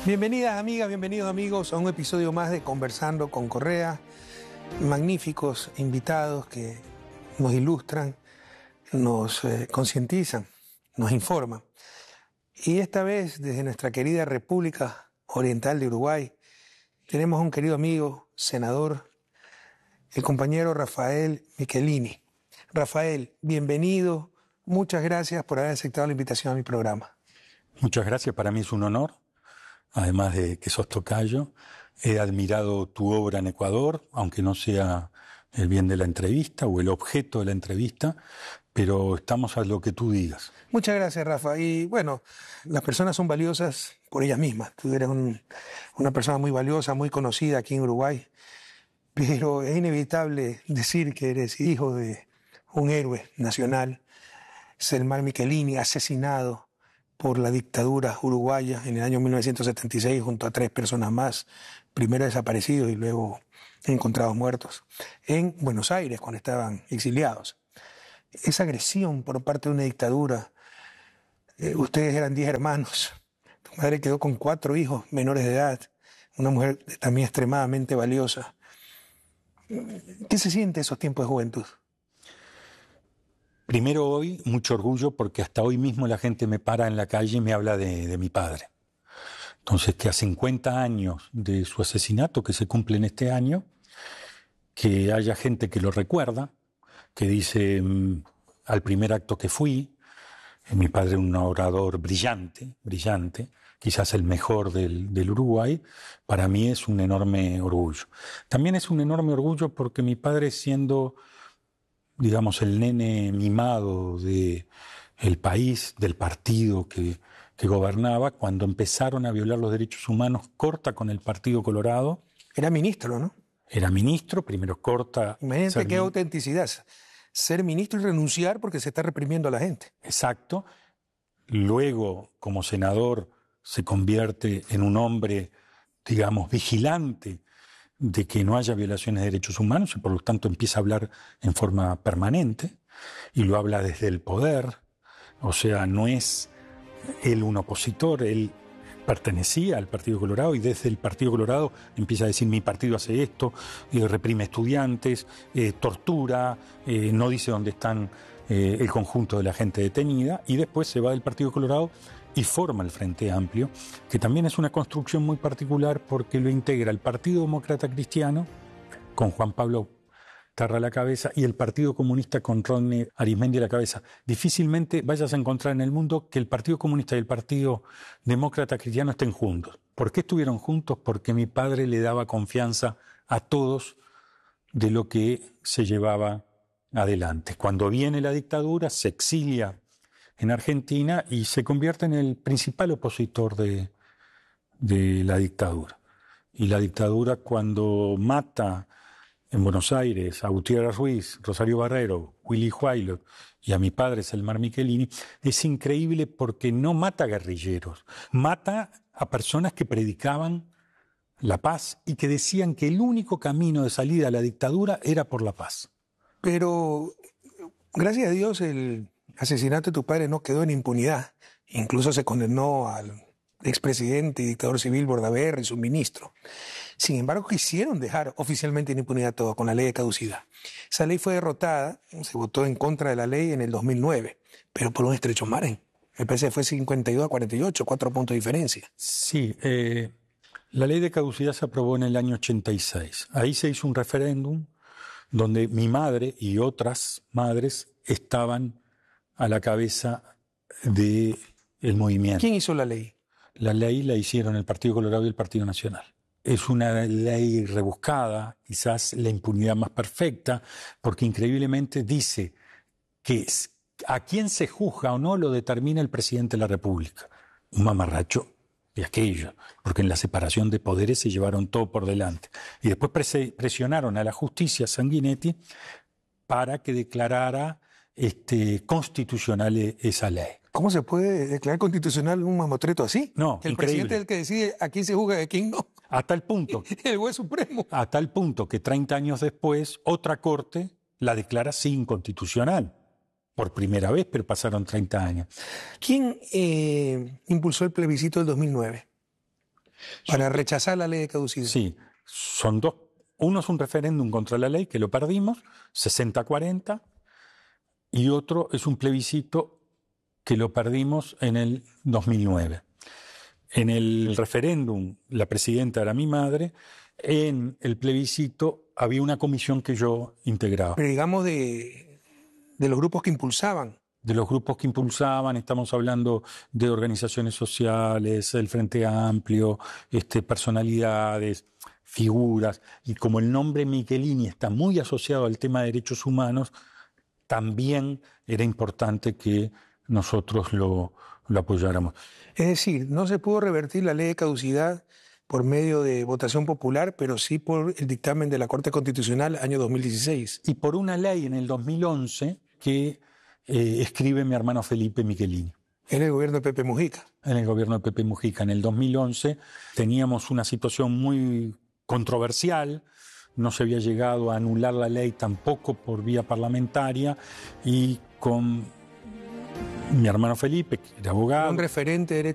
Bienvenidas amigas, bienvenidos amigos a un episodio más de Conversando con Correa. Magníficos invitados que nos ilustran, nos concientizan, nos informan. Y esta vez desde nuestra querida República Oriental de Uruguay tenemos a un querido amigo, senador, el compañero Rafael Michelini. Rafael, bienvenido, muchas gracias por haber aceptado la invitación a mi programa. Muchas gracias, para mí es un honor. Además de que sos tocayo, he admirado tu obra en Ecuador, aunque no sea el bien de la entrevista o el objeto de la entrevista, pero estamos a lo que tú digas. Muchas gracias, Rafa. Y bueno, las personas son valiosas por ellas mismas. Tú eres una persona muy valiosa, muy conocida aquí en Uruguay, pero es inevitable decir que eres hijo de un héroe nacional, Selmar Michelini, asesinado por la dictadura uruguaya en el año 1976 junto a 3 personas más, primero desaparecidos y luego encontrados muertos, en Buenos Aires cuando estaban exiliados. Esa agresión por parte de una dictadura, ustedes eran 10 hermanos, tu madre quedó con 4 hijos menores de edad, una mujer también extremadamente valiosa. ¿Qué se siente esos tiempos de juventud? Primero hoy, mucho orgullo porque hasta hoy mismo la gente me para en la calle y me habla de mi padre. Entonces, que a 50 años de su asesinato, que se cumple en este año, que haya gente que lo recuerda, que dice, al primer acto que fui, mi padre era un orador brillante, quizás el mejor del Uruguay, para mí es un enorme orgullo. También es un enorme orgullo porque mi padre, siendo, digamos, el nene mimado del país, del partido que gobernaba, cuando empezaron a violar los derechos humanos, corta con el Partido Colorado. Era ministro, ¿no? Era ministro, primero corta. Imagínate qué autenticidad, ser ministro y renunciar porque se está reprimiendo a la gente. Exacto. Luego, como senador, se convierte en un hombre, digamos, vigilante de que no haya violaciones de derechos humanos y por lo tanto empieza a hablar en forma permanente y lo habla desde el poder, o sea, no es él un opositor, él pertenecía al Partido Colorado y desde el Partido Colorado empieza a decir mi partido hace esto, reprime estudiantes, tortura, no dice dónde están el conjunto de la gente detenida y después se va del Partido Colorado y forma el Frente Amplio, que también es una construcción muy particular porque lo integra el Partido Demócrata Cristiano, con Juan Pablo Tarra a la cabeza, y el Partido Comunista con Rodney Arismendi a la cabeza. Difícilmente vayas a encontrar en el mundo que el Partido Comunista y el Partido Demócrata Cristiano estén juntos. ¿Por qué estuvieron juntos? Porque mi padre le daba confianza a todos de lo que se llevaba adelante. Cuando viene la dictadura, se exilia en Argentina y se convierte en el principal opositor de la dictadura. Y la dictadura, cuando mata en Buenos Aires a Gutiérrez Ruiz, Rosario Barrero, Willy Huailot y a mi padre Selmar Michelini, es increíble porque no mata a guerrilleros, mata a personas que predicaban la paz y que decían que el único camino de salida a la dictadura era por la paz. Pero, gracias a Dios, el asesinato de tu padre no quedó en impunidad. Incluso se condenó al expresidente y dictador civil Bordaberry y su ministro. Sin embargo, quisieron dejar oficialmente en impunidad todo con la ley de caducidad. Esa ley fue derrotada, se votó en contra de la ley en el 2009, pero por un estrecho margen. El PC fue 52-48, 4 puntos de diferencia. Sí, la ley de caducidad se aprobó en el año 86. Ahí se hizo un referéndum donde mi madre y otras madres estaban a la cabeza del movimiento. ¿Quién hizo la ley? La ley la hicieron el Partido Colorado y el Partido Nacional. Es una ley rebuscada, quizás la impunidad más perfecta, porque increíblemente dice que a quién se juzga o no lo determina el presidente de la República. Un mamarracho de aquello, porque en la separación de poderes se llevaron todo por delante. Y después presionaron a la justicia Sanguinetti para que declarara constitucional esa ley. ¿Cómo se puede declarar constitucional un mamotreto así? No, el presidente es el que decide a quién se juzga y a quién no. A tal punto. El juez supremo. A tal punto que 30 años después, otra corte la declara inconstitucional. Por primera vez, pero pasaron 30 años. ¿Quién impulsó el plebiscito del 2009? Para rechazar la ley de caducidad. Sí, son dos. Uno es un referéndum contra la ley, que lo perdimos, 60-40, y otro es un plebiscito que lo perdimos en el 2009. En el referéndum, la presidenta era mi madre. En el plebiscito había una comisión que yo integraba. Pero digamos de los grupos que impulsaban. De los grupos que impulsaban, estamos hablando de organizaciones sociales, el Frente Amplio, personalidades, figuras, y como el nombre Michelini está muy asociado al tema de derechos humanos, también era importante que nosotros lo apoyáramos. Es decir, no se pudo revertir la ley de caducidad por medio de votación popular, pero sí por el dictamen de la Corte Constitucional año 2016. Y por una ley en el 2011 que escribe mi hermano Felipe Michelini. En el gobierno de Pepe Mujica. En el gobierno de Pepe Mujica. En el 2011 teníamos una situación muy controversial, no se había llegado a anular la ley tampoco por vía parlamentaria, y con mi hermano Felipe, que era abogado. Un referente de